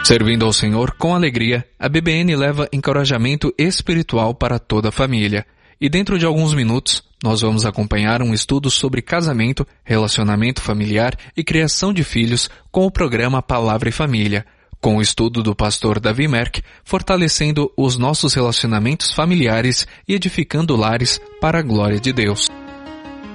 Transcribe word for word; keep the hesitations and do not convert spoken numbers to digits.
Servindo ao Senhor com alegria, a B B N leva encorajamento espiritual para toda a família. E dentro de alguns minutos, nós vamos acompanhar um estudo sobre casamento, relacionamento familiar e criação de filhos com o programa Palavra e Família, com o estudo do pastor Davi Merck, fortalecendo os nossos relacionamentos familiares e edificando lares para a glória de Deus.